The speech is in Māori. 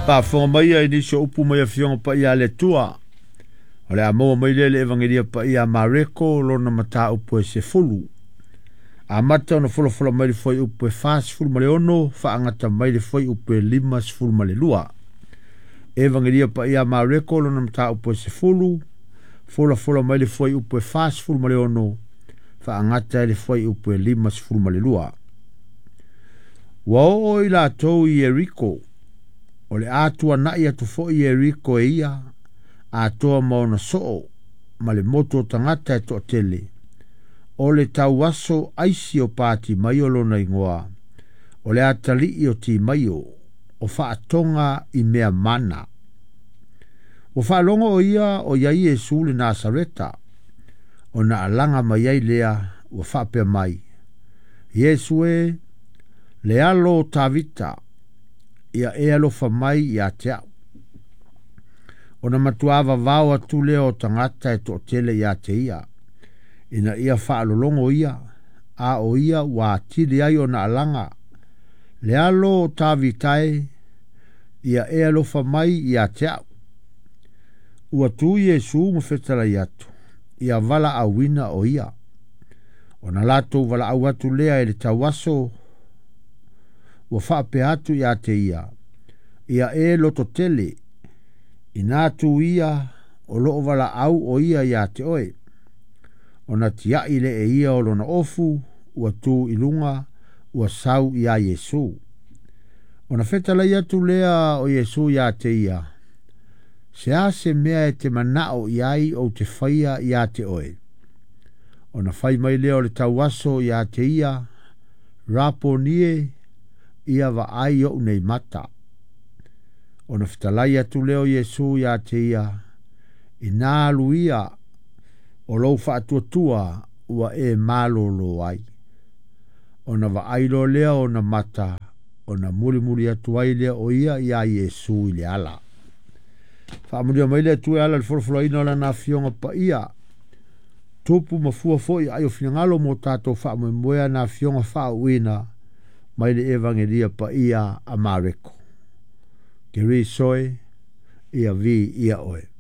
Pa fonga mai ai ni so upu mai afionga pa ia le tua. O le amoa mai le evangelia pa ia Mareko lona mata upu e se fulu. A mata ona fola mai le foi upu e fast fulu ma le ono, fa angata mai le foi upu e lima fulu ma le lua. Evangelia pa ia Mareko lona mata upu e se fulu, fola mai le foi upu e fast fulu ma le ono, fa angata le foi upu e lima fulu ma le lua. Wao i la tou i Eriko, o le atua na ia tu fo i Eriko e ia, a toa maona soo, ma le moto tangata e to tele. O le tau aso aisi o pāti mai o lona ingoa, o le atali i o ti mai o whaatonga i mea mana. O whaalongo o ia o iai Yesu le Nasareta, o na alanga mai ai lea o whapea mai. Yesu e, le alo tavita, ia e alofa mai ia te au. O na matuava vau atu leo tangata e to tele ia te ia. Ina ia whaalolongo ia, a o ia wa tili ai o na alanga. Le alo tavitae, ia e alofa mai ia te au. Ua tu Yesu mwhetala iatu, ia vala awina o ia. O na lato vala au atu lea e le tawaso, ua whape atu ia te ia. Ia e loto tele, ina tu ia o loo vala au o ia te oe. O na tia ile e ia o lona ofu, ua tu ilunga, ua sau ia Yesu. O na whetala ia tu lea o Yesu ia te ia. Se a se mea e te manao iai o te whaia ia te oe. O na whai mai leo le tawaso ia te ia, rapo nie, ia wa ai o nei mata. O na whetalai atu leo Yesu ia te ia, i nā luia, o lou whaatuatua ua e mālolo ai. O na wa ailo lea o na mata, o na muri atu ai lea o ia Yesu i le ala. Whaamuria mai lea tu e ala le whorofolo ina la na fionga pa ia. Tupu mafua foi ai o finangalo mo tātou whaamuria na fionga whaauina mai le evangelia pa ia a Mareko. Ke ri soe, ia vi ia oe.